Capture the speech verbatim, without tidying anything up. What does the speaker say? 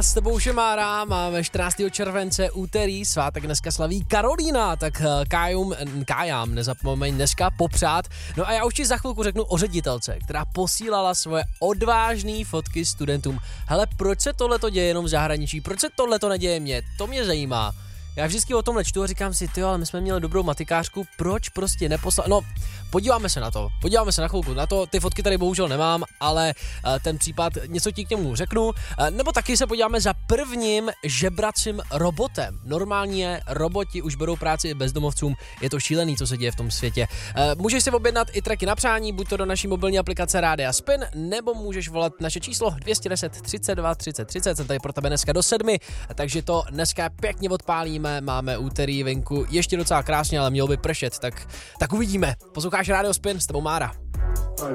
S tebou už je Mára, máme čtrnáctého července, úterý, svátek dneska slaví Karolína, tak Kájum, Kájám nezapomeň dneska popřát. No a já už ti za chvilku řeknu o ředitelce, která posílala svoje odvážné fotky studentům. Hele, proč se tohleto děje jenom v zahraničí, proč se tohleto neděje mně, to mě zajímá. Já vždycky o tomhle čtu a říkám si, tyjo, ale my jsme měli dobrou matikářku, proč prostě neposlal, no podíváme se na to, podíváme se na chvilku na to, ty fotky tady bohužel nemám, ale uh, ten případ, něco ti k němu řeknu, uh, nebo taky se podíváme za prvním žebracím robotem. Normálně roboti už berou práci i bezdomovcům, je to šílený, co se děje v tom světě. Uh, můžeš si objednat i tracky na přání, buď to do naší mobilní aplikace Rádia Spin, nebo můžeš volat naše číslo dvě stě deset třicet dva třicet třicet, jsem tady pro tebe dneska do sedmi, takže to dneska pěkně odpálíme, máme úterý venku, ještě docela krásně, ale mělo by pršet, tak, tak uvidíme. Posloucháš Rádio Spin, s tebou Mára.